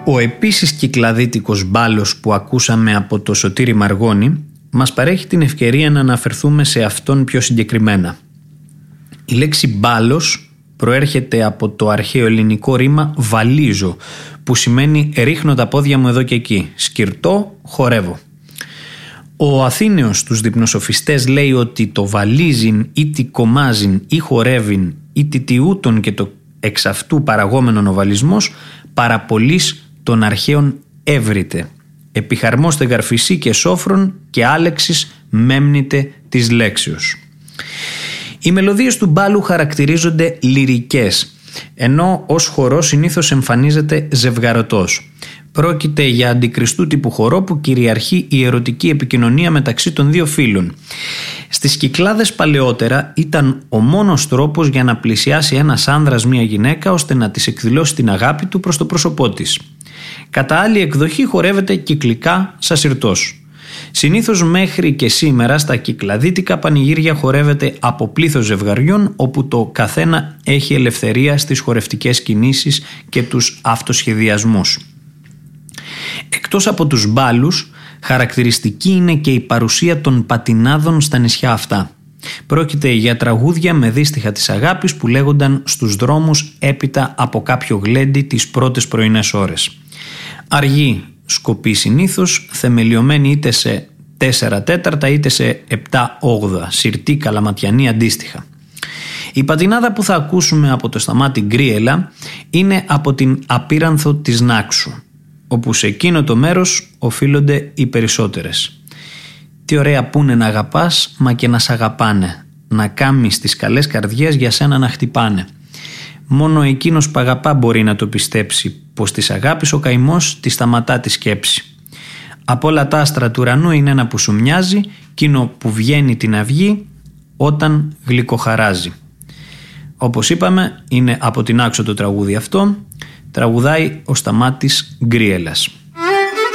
Ο επίσης κυκλαδίτικος μπάλος που ακούσαμε από το Σωτήρη Μαργώνη μας παρέχει την ευκαιρία να αναφερθούμε σε αυτόν πιο συγκεκριμένα. Η λέξη μπάλος προέρχεται από το αρχαίο ελληνικό ρήμα βαλίζω, που σημαίνει ρίχνω τα πόδια μου εδώ και εκεί, σκυρτώ, χορεύω. Ο Αθήνεος στους δείπνοσοφιστές λέει ότι το βαλίζειν ή τι κομάζειν ή χορεύειν ή τι ούτων και το εξ αυτού παραγόμενον ο βαλισμός παραπολύς των αρχαίων έβριτε. Επιχαρμόστε γαρφισί και σόφρον και άλεξης μέμνητε της λέξεως. Οι μελωδίες του μπάλου χαρακτηρίζονται λυρικές, ενώ ως χορό συνήθως εμφανίζεται ζευγαρωτός. Πρόκειται για αντικριστού τύπου χορό που κυριαρχεί η ερωτική επικοινωνία μεταξύ των δύο φύλων. Στις Κυκλάδες παλαιότερα ήταν ο μόνος τρόπος για να πλησιάσει ένας άνδρας μια γυναίκα ώστε να της εκδηλώσει την αγάπη του προς το πρόσωπό της. Κατά άλλη εκδοχή χορεύεται κυκλικά σασιρτός. Συνήθως μέχρι και σήμερα στα κυκλαδίτικα πανηγύρια χορεύεται από πλήθος ζευγαριών, όπου το καθένα έχει ελευθερία στις χορευτικές κινήσεις και τους αυτοσχεδιασμούς. Εκτός από τους μπάλους, χαρακτηριστική είναι και η παρουσία των πατινάδων στα νησιά αυτά. Πρόκειται για τραγούδια με δύστιχα της αγάπης που λέγονταν στους δρόμους έπειτα από κάποιο γλέντι τις πρώτες πρωινές ώρες. Αργή σκοπή συνήθως, θεμελιωμένη είτε σε 4/4 είτε σε 7/8, σιρτή καλαματιανή αντίστοιχα. Η πατινάδα που θα ακούσουμε από το Σταμάτη Γκρίελα είναι από την Απίρανθο της Νάξου, όπου σε εκείνο το μέρος οφείλονται οι περισσότερες. Τι ωραία που είναι να αγαπάς, μα και να σ' αγαπάνε, να κάμεις τις καλές καρδιές για σένα να χτυπάνε. Μόνο εκείνος που αγαπά μπορεί να το πιστέψει, πως της αγάπης ο καημός τη σταματά τη σκέψη. Από όλα τα άστρα του ουρανού είναι ένα που σου μοιάζει, εκείνο που βγαίνει την αυγή όταν γλυκοχαράζει. Όπως είπαμε, είναι από την Άξο το τραγούδι αυτό, τραγουδάει ο Σταμάτης Γκρίελας.